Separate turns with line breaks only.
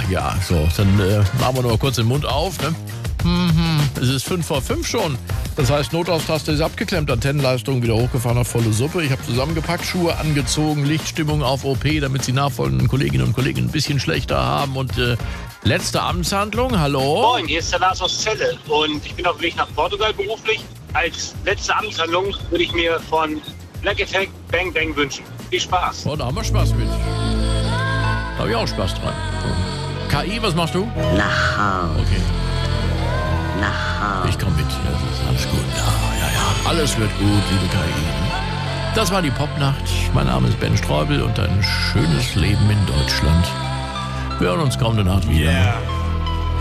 Ja, so, dann machen wir noch mal kurz den Mund auf. Ne? Es ist 5:05 schon. Das heißt, Notauftaste ist abgeklemmt, Antennenleistung wieder hochgefahren auf volle Suppe. Ich habe zusammengepackt, Schuhe angezogen, Lichtstimmung auf OP, damit die nachfolgenden Kolleginnen und Kollegen ein bisschen schlechter haben. Und letzte Amtshandlung, hallo?
Moin, hier ist der Lars aus Celle und ich bin auf dem Weg nach Portugal beruflich. Als letzte Amtshandlung würde ich mir von Black Effect Bang Bang wünschen. Viel Spaß.
Oh, da haben wir Spaß mit. Da habe ich auch Spaß dran. KI, was machst du?
Nach Hause.
Okay.
Nach Hause.
Ich komme mit. Ja, das ist alles gut. Ja. Alles wird gut, liebe KI. Das war die Popnacht. Mein Name ist Ben Streubel und ein schönes Leben in Deutschland. Wir hören uns kommende Nacht wieder.
Yeah.